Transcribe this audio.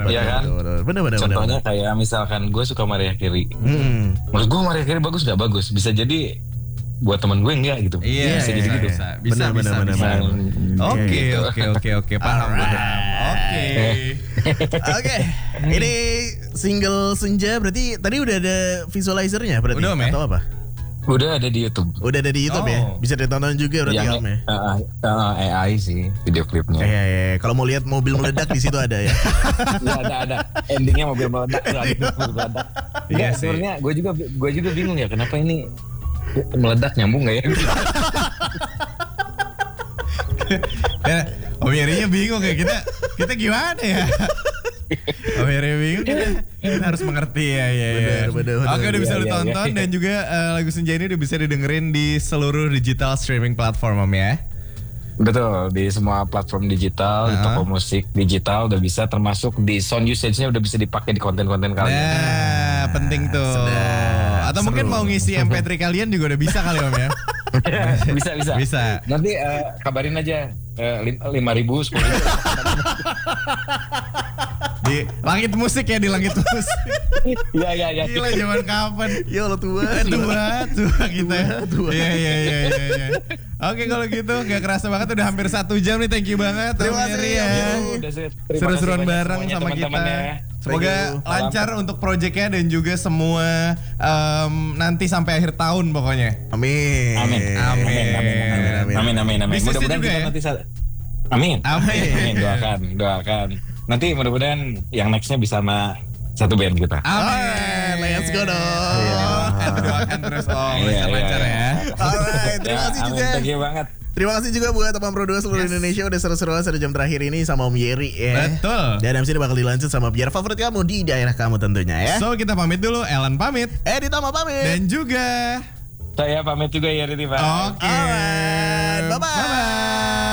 Iya kan? Bener. Contohnya kayak misalkan gue suka Mariah Carey. Menurut gue Mariah Carey bagus nggak bagus? Bisa jadi buat teman gue enggak gitu. Iya, bisa jadi gitu. Bisa. Oke, paham. Oke. Ini single Senja berarti tadi udah ada visualizernya berarti udah, atau apa? Udah ada di YouTube. Udah ada di YouTube ya. Bisa ditonton juga berarti yang ya. AI sih video klipnya. Iya. Kalau mau lihat mobil meledak di situ ada ya. Ya, ada. Endingnya mobil meledak. Iya sih. Sebenarnya gue juga bingung ya kenapa ini meledak nyambung nggak ya? Om Yerinya bingung ya kita gimana ya? Om Yeri bingung kita harus mengerti ya. Bener. Oke, udah bisa ditonton dan juga lagu Senja ini udah bisa didengerin di seluruh digital streaming platform Om ya. Betul, di semua platform digital, di toko musik digital udah bisa, termasuk di sound usage-nya udah bisa dipakai di konten-konten kalian. Nah, penting tuh. Atau mungkin mau ngisi MP3 kalian juga udah bisa kali Om ya. Bisa. Nanti kabarin aja 5.000, 10.000. Di langit musik ya, di langit musik. Iya. Gila zaman kapan? Ya Allah tua kita. Iya. Oke, kalau gitu gak kerasa banget udah hampir 1 jam nih. Thank you banget. Terima kasih ya. Seru-seruan bareng sama kita. Semoga lancar untuk proyeknya dan juga semua nanti sampai akhir tahun pokoknya. Amin. Mudah-mudahan juga kita ya? nanti Amin. Doakan. Nanti mudah-mudahan yang nextnya bisa sama satu band kita. Amin. Let's go dong. Doakan terus Om. Lancar ya. Alright, terima kasih juga. Thank you banget. Terima kasih juga buat teman Pro 2 seluruh Indonesia udah seru-seruan 1 jam terakhir ini sama Om Yeri ya. Betul. Dan abis ini bakal dilanjut sama biar favorit kamu di daerah kamu tentunya ya. So kita pamit dulu, Ellen pamit, Tama pamit. dan juga Saya pamit juga ya Riti Pak. Oke. Alright, bye-bye.